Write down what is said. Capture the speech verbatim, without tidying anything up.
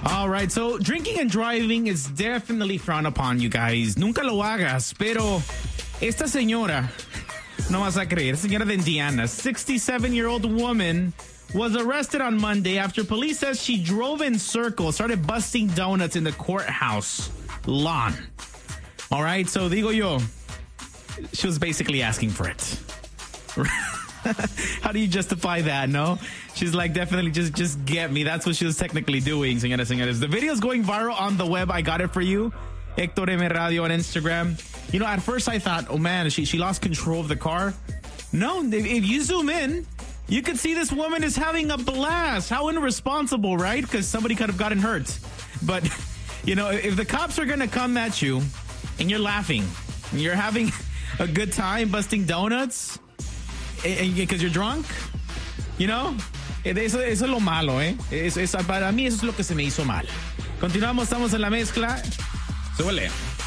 All right, so drinking and driving is definitely frowned upon, you guys. Nunca lo hagas, pero esta señora, no vas a creer, señora de Indiana, sixty-seven-year-old woman was arrested on Monday after police says she drove in circles, started busting donuts in the courthouse lawn. All right, so digo yo, she was basically asking for it. How do you justify that, no? She's like, definitely just, just get me. That's what she was technically doing, señoras, señores. The video is going viral on the web. I got it for you. Hector M. Radio on Instagram. You know, at first I thought, oh man, she, she lost control of the car. No, if, if you zoom in, you can see this woman is having a blast. How irresponsible, right? Because somebody could have gotten hurt. But, you know, if the cops are going to come at you and you're laughing, and you're having a good time busting donuts because you're drunk, you know, eso, eso es lo malo, ¿eh? Eso, eso, para mí eso es lo que se me hizo mal. Continuamos, estamos en la mezcla. Súbele.